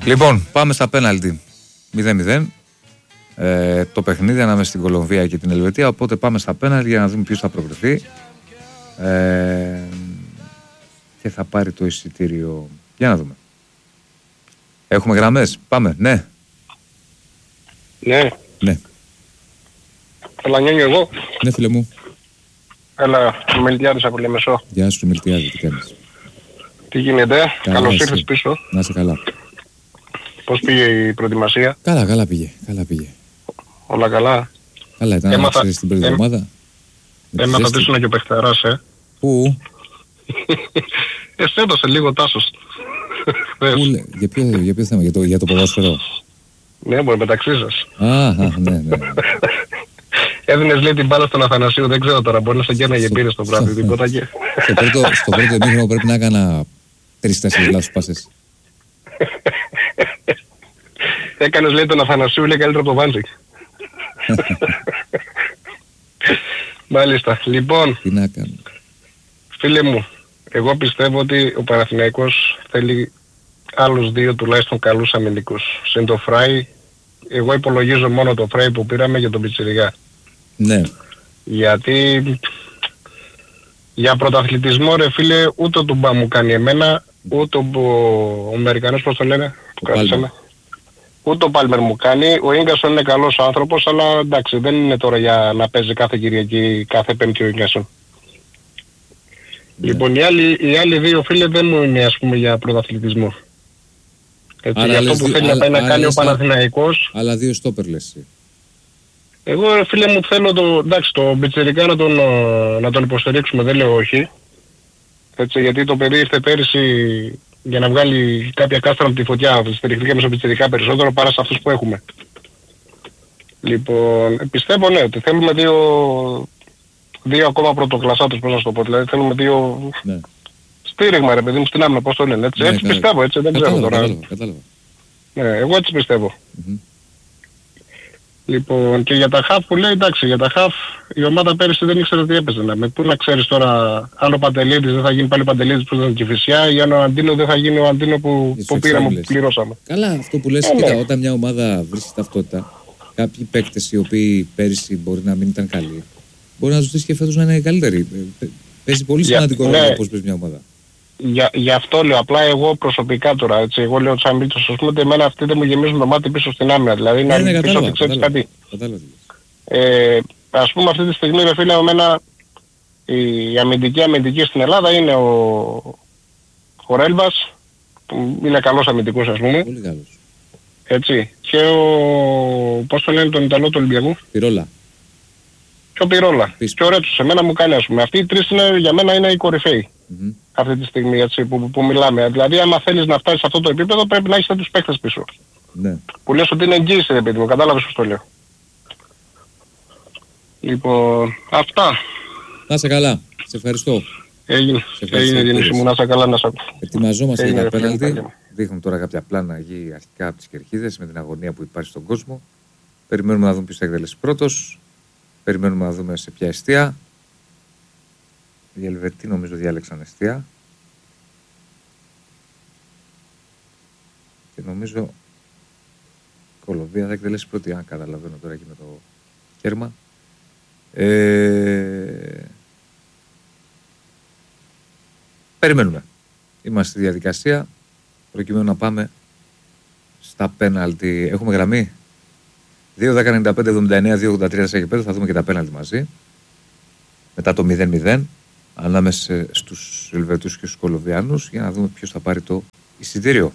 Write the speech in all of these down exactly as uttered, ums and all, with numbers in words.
Λοιπόν, πάμε στα πέναλτι. μηδέν μηδέν. Ε, το παιχνίδι ανάμεσα στην Κολομβία και την Ελβετία. Οπότε πάμε στα πέναλτι για να δούμε ποιος θα προκριθεί. Ε, και θα πάρει το εισιτήριο. Για να δούμε. Έχουμε γραμμές. Πάμε. Ναι. Ναι. Ναι. Καλανιόνιο εγώ. Ναι, φίλε μου. Έλα, ο Μιλτιάδης από Λεμεσό. Γεια σου, Μιλτιάδη. Τι κάνεις? Τι γίνεται? Καλά, Καλώς εσύ. ήρθες πίσω. Να είσαι καλά. Πώς πήγε η προετοιμασία? Καλά, καλά πήγε. Καλά πήγε. Όλα καλά. Καλά ήταν. Έμαθα- Ξέρεις την πρώτη έμ- εβδομάδα. Με τη Έμαθα ζέστη. ότι ήσουν και ο παιχτεράς, ε. Πού? Εσύ έδωσε λίγο τάσος. Χθες. Πού λέ- για, ποιο, για ποιο θέμα, για το, για το ποδόσφαιρο. Ναι, μπορεί μεταξύ σας. Α, α, ναι, ναι. Έδινες λέει την μπάλα στον Αθανασίου, δεν ξέρω τώρα, μπορεί να σε καίναγε πήρες το βράδυ, τίποτα και... στο, πρώτο, στο πρώτο ημίχρονο πρέπει να έκανα τρεις-τέσσερις λάθος πάσες. Έκανες λέει τον Αθανασίου, λέει καλύτερα από το Βάντζικ. Μάλιστα. Λοιπόν, Τι να κάνω. φίλε μου, εγώ πιστεύω ότι ο Παναθηναϊκός θέλει άλλους δύο τουλάχιστον καλούς αμυντικούς. Συν το Φράι, εγώ υπολογίζω μόνο το Φράι που πήραμε για τον Πιτσιριγά. Ναι. Γιατί για πρωταθλητισμό ρε φίλε, ούτε ο Τουμπά μου κάνει εμένα, ούτε ο, ο Αμερικανός πώς το λένε, που Ο κάθισαμε. Ούτε ο Πάλμερ μου κάνει, ο Ίγκασον είναι καλός άνθρωπος, αλλά εντάξει δεν είναι τώρα για να παίζει κάθε Κυριακή, κάθε Πέμπτη ο Ίγκασον. Ναι. Λοιπόν, οι άλλοι, οι άλλοι δύο φίλοι δεν μου είναι ας πούμε για πρωταθλητισμό. Έτσι, Άρα για αυτό λες που δι- θέλει να άρα- πάει να άρα κάνει ο λες τα- Παναθηναϊκός. Αλλά δύο στόπερ λες εσύ. Εγώ ρε φίλε μου θέλω το, εντάξει, το Μπιτσερικά να τον, ε, να τον υποστηρίξουμε, δεν λέω όχι. Έτσι, γιατί το παιδί ήρθε πέρυσι για να βγάλει κάποια κάστρα από τη φωτιά. Στηριχθήκαμε στο Μπιτσερικά περισσότερο παρά σε αυτούς που έχουμε. Λοιπόν, πιστεύω ναι, ότι θέλουμε δύο, δύο ακόμα πρωτοκλασσάτους, πώς να σου το πω. Δηλαδή θέλουμε δύο Ναι. στήριγμα ρε παιδί μου στην άμυνα, πώς το λένε. Έτσι, Ναι, έτσι καλά. πιστεύω, έτσι, δεν ξέρω Κατάλαβα, τώρα. κατάλαβα, κατάλαβα. Ναι, εγώ έτσι πιστεύω. Μμμ. Λοιπόν, και για τα χαφ που λέει, εντάξει, για τα χαφ η ομάδα πέρυσι δεν ήξερε τι έπαιζε. Να. Με πού να ξέρεις τώρα αν ο Παντελίδης δεν θα γίνει πάλι ο Παντελίδης που ήταν και Κηφισιά ή αν ο Αντίνο δεν θα γίνει ο Αντίνο που, Είσαι που πήραμε, που εξάμεινες. πληρώσαμε. Καλά, αυτό που λες, Ε, κοίτα, ναι. όταν μια ομάδα βρίσκει ταυτότητα, κάποιοι παίκτες οι οποίοι πέρυσι μπορεί να μην ήταν καλοί, μπορεί να τους δεις και φέτος να είναι καλύτεροι. Ε, παι- Παίζει πολύ Για- σημαντικό ναι. ρόλο πώς παίζει μια ομάδα. Για, γι' αυτό λέω, απλά εγώ προσωπικά τώρα, έτσι, εγώ λέω σαν Μίλτος, ας πούμε, ότι εμένα αυτοί δεν μου γεμίζουν το μάτι πίσω στην άμυνα. Δηλαδή Ναι, να ναι, πίσω κατάλαβα, ότι ξέρεις κατάλαβα. κάτι. Κατάλαβα τι λες. Ε, ας πούμε αυτή τη στιγμή ρε φίλε, εμένα η αμυντική αμυντική στην Ελλάδα είναι ο, ο Ρέλβας, που είναι καλός αμυντικός ας πούμε. Πολύ καλός. Έτσι. Και ο, πώς το λένε τον Ιταλό του Ολυμπιακού, Πυρόλα. και ο Πυρόλα. Πίσω. Και ο Ρέτσος, εμένα μου κάνει ας πούμε. Αυτοί οι τρεις είναι, για μένα είναι οι κορυφαίοι Μμμ. αυτή τη στιγμή έτσι, που, που μιλάμε. Δηλαδή άμα θέλεις να φτάσεις σε αυτό το επίπεδο πρέπει να έχεις τους παίκτες πίσω. Ναι. Που λες ότι είναι εγγύηση ρε παιδί μου, κατάλαβες πώς το λέω. Λοιπόν, αυτά. Να είσαι καλά. Σε ευχαριστώ. Έγινε, Σε ευχαριστώ, έγινε Διονύση κύριε. μου, να είσαι καλά, να σε ακούω. Ετοιμαζόμαστε για Έγινε, τα ρε φίλε, πέναλτι. καλή. Δείχνουν τώρα κάποια πλάνα γη αρχικά από τις κερκίδες με την αγωνία που υπάρχει στον κόσμο. Περιμένουμε να δούμε ποιος θα εκτελέσει πρώτος. Περιμένουμε να δούμε σε ποια εστία. Οι Ελβετοί νομίζω διάλεξαν εστία. Και νομίζω η Κολομβία θα εκτελέσει πρώτη, αν καταλαβαίνω τώρα εκεί με το κέρμα. Ε... Περιμένουμε. Είμαστε στη διαδικασία προκειμένου να πάμε στα πέναλτι. Έχουμε γραμμή δύο δέκα ενενήντα πέντε εβδομήντα εννέα δύο ογδόντα τρία σαράντα πέντε. Θα δούμε και τα πέναλτι μαζί. Μετά το μηδέν μηδέν ανάμεσα στους Ελβετούς και στους Κολομβιάνους για να δούμε ποιος θα πάρει το εισιτήριο.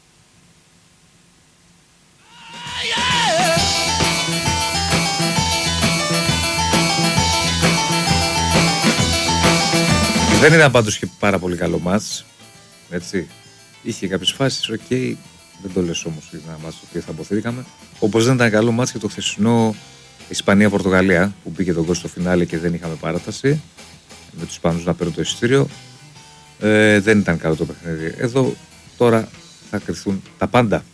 Δεν ήταν πάντως και πάρα πολύ καλό μάτς. Έτσι. Είχε κάποιες φάσεις, οκ. Okay. Δεν το λες όμως ένα μάτς το οποίο θα αποθήκαμε. Όπως δεν ήταν καλό μάτς και το χθεσινό Ισπανία-Πορτογαλία που πήγε τον γκολ στο φινάλε και δεν είχαμε παράταση. Με τους Ισπανούς να παίρνουν το εισιτήριο. Ε, δεν ήταν καλό το παιχνίδι. Εδώ τώρα θα κρυφθούν τα πάντα.